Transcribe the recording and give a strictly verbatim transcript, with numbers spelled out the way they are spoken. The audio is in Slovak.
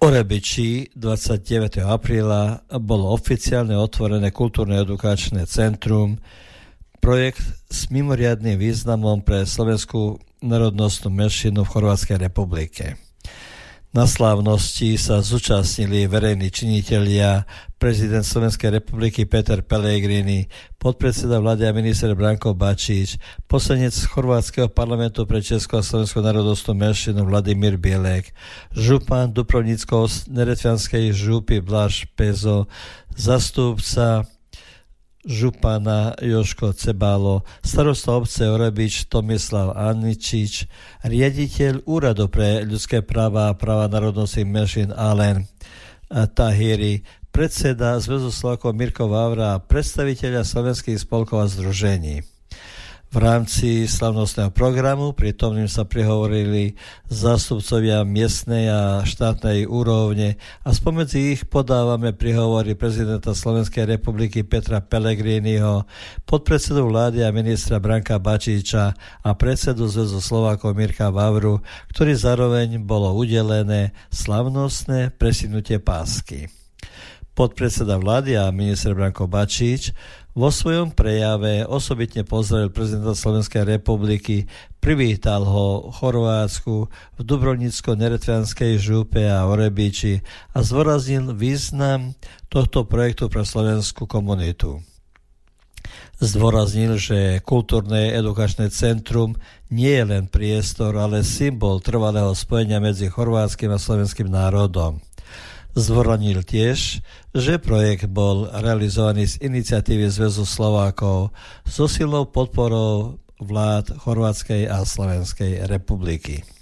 Orebiči dvadsiateho apríla bolo oficiálne otvorené kultúrne-edukačné centrum, projekt s mimoriadnym významom pre slovenskú národnostnú menšinu v Chorvátskej republike. Na slávnosti sa zúčastnili verejní činitelia, prezident Slovenskej republiky Peter Pellegrini, podpredseda vlády a minister Branko Bačić, poslanec chorvátskeho parlamentu pre Českú a slovenskú národnostnú menšinu Vladimír Bielek, župan Dubrovnicko-neretvianskej župy Blaž Pezo, zastupca župana Joško Cebalo, starosta obce Orebič Tomislav Aničič, riaditeľ Úradu pre ľudské práva a práva národnostných menšín Alen Tahiri, predseda Zväzu Slovákov Mirko Vávra a predstaviteľa slovenských spolkov a združení. V rámci slavnostného programu prítomným sa prihovorili zástupcovia miestnej a štátnej úrovne a spomedzi ich podávame prihovory prezidenta Slovenskej republiky Petra Pellegriniho, podpredsedu vlády a ministra Branka Bačiča a predsedu Zväzu Slovákov Mirka Vavru, ktorý zároveň bolo udelené slavnostné presinutie pásky. Podpredseda vlády a minister Branko Bačić vo svojom prejave osobitne pozdravil prezidenta Slovenskej republiky, privítal ho v Chorvátsku, v Dubrovnicko-neretvianskej župe a Orebiči a zdôraznil význam tohto projektu pre slovenskú komunitu. Zdôraznil, že kultúrne edukačné centrum nie je len priestor, ale symbol trvalého spojenia medzi chorvátskym a slovenským národom. Zdôraznil tiež, že projekt bol realizovaný z iniciatívy Zväzu Slovákov so silnou podporou vlád Chorvátskej a Slovenskej republiky.